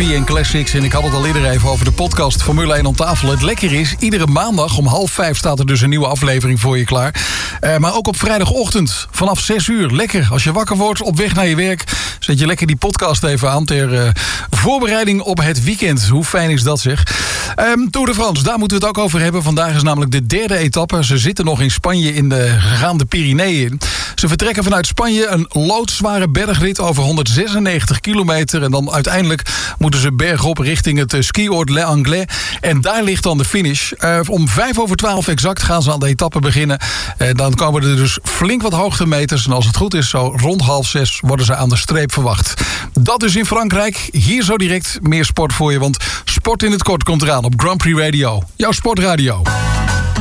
circuit en classics. En ik had het al eerder even over de podcast Formule 1 om tafel. Het lekker is, iedere maandag om 4:30 staat er dus een nieuwe aflevering voor je klaar. Maar ook op vrijdagochtend vanaf 6:00. Lekker, als je wakker wordt op weg naar je werk, zet je lekker die podcast even aan ter voorbereiding op het weekend. Hoe fijn is dat, zeg. Tour de France, daar moeten we het ook over hebben. Vandaag is namelijk de derde etappe. Ze zitten nog in Spanje in de gegaande Pyreneeën. Ze vertrekken vanuit Spanje een loodzware bergrit over 196 kilometer. En dan uiteindelijk moeten ze bergop richting het skioord Les Anglais. En daar ligt dan de finish. Om 12:05 exact gaan ze aan de etappe beginnen. Dan komen er dus flink wat hoogtemeters. En als het goed is, zo rond 5:30 worden ze aan de streep verwacht. Dat dus in Frankrijk. Hier zo direct meer sport voor je. Want Sport in het Kort komt eraan op Grand Prix Radio. Jouw sportradio.